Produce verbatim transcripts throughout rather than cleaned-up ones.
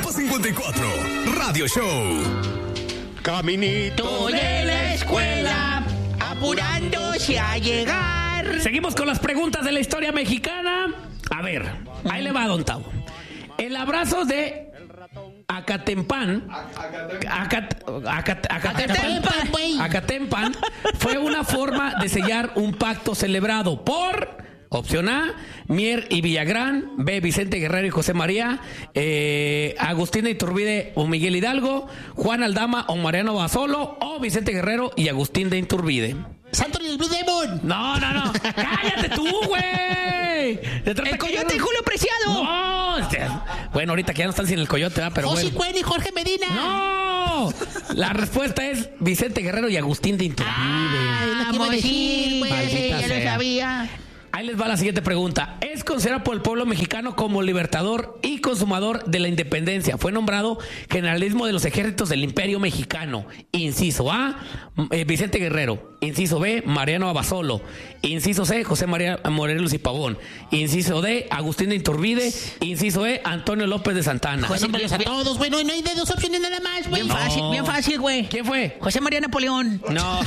Depa cincuenta y cuatro, Radio Show. Caminito de la escuela, apurándose a llegar. Seguimos con las preguntas de la historia mexicana. A ver, ahí le va, don Tavo. El abrazo de Acatempan, Acat, Acat, Acatempan, Acatempan fue una forma de sellar un pacto celebrado por, opción A, Mier y Villagrán, B, Vicente Guerrero y José María, eh, Agustín de Iturbide o Miguel Hidalgo, Juan Aldama o Mariano Basolo, o Vicente Guerrero y Agustín de Iturbide. Santo y el Blue Demon. No, no, no. ¡Cállate tú, güey! El Coyote y Julio Preciado. No. Bueno, ahorita que ya no están sin el Coyote, ¿verdad? Pero José bueno. Cuen y Jorge Medina. ¡No! La respuesta es Vicente Guerrero y Agustín de Iturbide. Ay, lo que iba a decir, güey. Maldita Ya sea. lo sabía. Ahí les va la siguiente pregunta. Es considerado por el pueblo mexicano como libertador y consumador de la independencia. Fue nombrado generalismo de los ejércitos del Imperio Mexicano. Inciso A, eh, Vicente Guerrero. Inciso B, Mariano Abasolo. Inciso C, José María Morelos y Pavón. Inciso D, Agustín de Iturbide. Inciso E, Antonio López de Santana. José María a todos, güey. No, no hay de dos opciones nada más, güey. Bien No. fácil, bien fácil, güey. ¿Quién fue? José María Napoleón. No.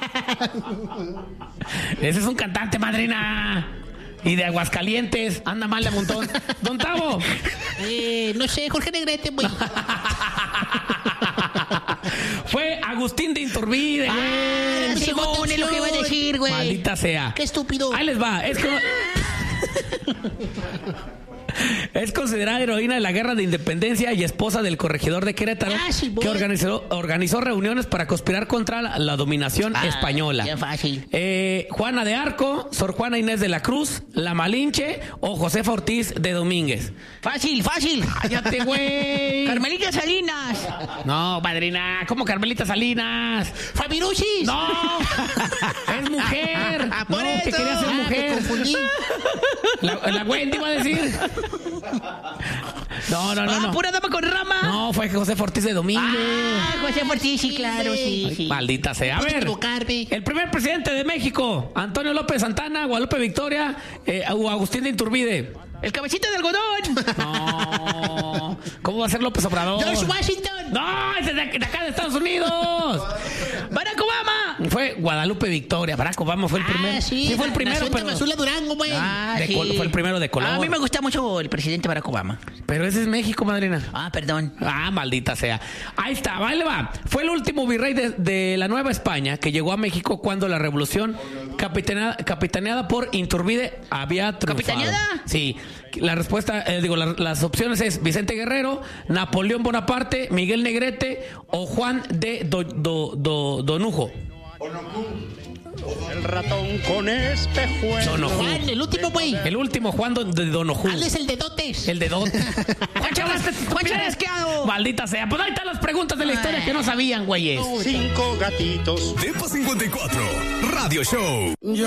Ese es un cantante, madrina. Y de Aguascalientes. Anda mal de montón. Don Tavo. Eh, no sé, Jorge Negrete, güey. Fue Agustín de Iturbide, güey. Ah, Simón, es lo que iba a decir, güey. Maldita sea. Qué estúpido. Ahí les va. Es como... Es considerada heroína de la Guerra de Independencia y esposa del corregidor de Querétaro, Ah, sí, voy. que organizó, organizó reuniones para conspirar contra la, la dominación Ah, española. bien fácil. Eh, Juana de Arco, Sor Juana Inés de la Cruz, La Malinche o Josefa Ortiz de Domínguez. Fácil, fácil. ¡Cállate, güey! Carmelita Salinas. No, padrina, ¿cómo Carmelita Salinas? Fabiruchis. ¡No! ¡Es mujer! Ah, por no, eso. que quería ser Ah, me mujer. confundí. La, la Wendy iba a decir. No, no, no, Ah, no. pura dama con rama. No, fue José Ortiz de Domínguez. Ah, José Ortiz, sí, claro, sí, sí. Maldita sea. A No te ver, equivocarme. el primer presidente de México, Antonio López Santana, Guadalupe Victoria eh, o Agustín de Iturbide. El cabecita de algodón. No. ¿Cómo va a ser López Obrador? George Washington. No, ese es de, de acá de Estados Unidos. Barack Obama. Fue Guadalupe Victoria. Barack Obama fue el primero. Ah, sí, fue el primero, Nación de pero... Mazula Durango, güey. Ah, de sí. col- fue el primero de color. A mí me gusta mucho el presidente Barack Obama. Pero ese es México, madrina. Ah, perdón. Ah, maldita sea. Ahí está, ahí le va. Fue el último virrey de, de la Nueva España que llegó a México cuando la revolución capitaneada, capitaneada por Iturbide había triunfado. ¿Capitaneada? Sí. La respuesta, eh, digo, la- las opciones es Vicente Guerrero, Napoleón Bonaparte, Miguel Negrete o Juan de Do- Do- Do- Donujo. El ratón con espejuelo. Donojú. Juan, el último, güey. El último Juan do- de Donojú. Alex el de dotes. El de Don. Juan Chávez, Juan Chávez, ¿qué hago? Maldita sea. Pues ahí están las preguntas de la historia que no sabían, güeyes. Cinco gatitos. Depa cincuenta y cuatro, Radio Show.